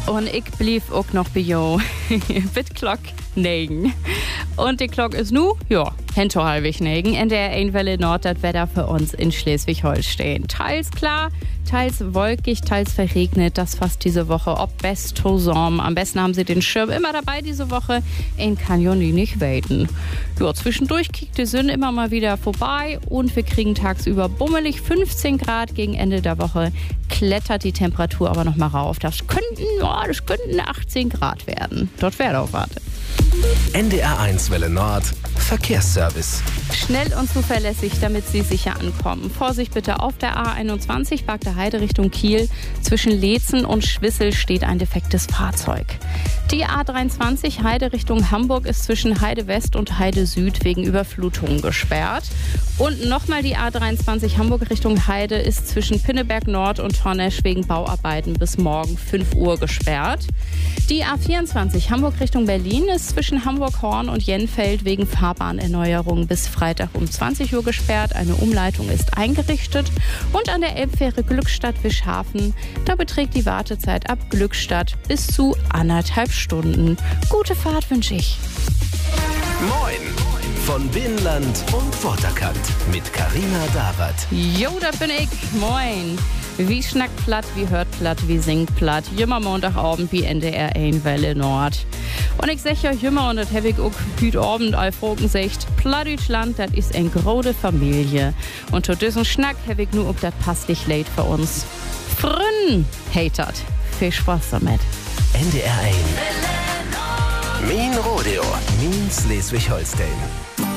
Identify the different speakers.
Speaker 1: Und ich blieb auch noch bei jou. Bit Glock 9. Und die Glock ist nu, hinter halbwegs 9. In der Einwelle Nord das Wetter für uns in Schleswig-Holstein. Teils klar, teils wolkig, teils verregnet. Das fast diese Woche. Ob best Tosom. Am besten haben Sie den Schirm immer dabei diese Woche. In kann ja nicht weten. Zwischendurch kickt die Sonne immer mal wieder vorbei. Und wir kriegen tagsüber bummelig 15 Grad. Gegen Ende der Woche klettert die Temperatur aber noch mal rauf. Das könnten 18 Grad werden. Dort wäre auch warte.
Speaker 2: NDR1 Welle Nord Verkehrsservice.
Speaker 1: Schnell und zuverlässig, damit Sie sicher ankommen. Vorsicht bitte auf der A21 Bagde Heide Richtung Kiel. Zwischen Leetzen und Schwissel steht ein defektes Fahrzeug. Die A23 Heide Richtung Hamburg ist zwischen Heide West und Heide Süd wegen Überflutungen gesperrt. Und nochmal die A23 Hamburg Richtung Heide ist zwischen Pinneberg Nord und Tornesch wegen Bauarbeiten bis morgen 5 Uhr gesperrt. Die A24 Hamburg Richtung Berlin ist zwischen Hamburg-Horn und Jenfeld wegen Fahrbahnerneuerung bis Freitag um 20 Uhr gesperrt. Eine Umleitung ist eingerichtet. Und an der Elbfähre Glückstadt-Wischhafen, da beträgt die Wartezeit ab Glückstadt bis zu 1,5 Stunden. Gute Fahrt wünsche ich.
Speaker 2: Moin von Binnenland und Waterkant mit Carina Dawat.
Speaker 1: Jo, da bin ich. Moin. Wie schnackt platt, wie hört platt, wie singt platt. Jümmer Montagabend wie NDR 1 Welle Nord. Und ich sag euch immer, und das hab ich auch heute Abend all Folgen gesagt, Plattdeutschland, das ist eine große Familie. Und zu diesem Schnack hab ich nur, ob das passlich late für uns. Frünn hatert. Viel Spaß damit.
Speaker 2: NDR 1 Min Rodeo, Min Schleswig-Holstein.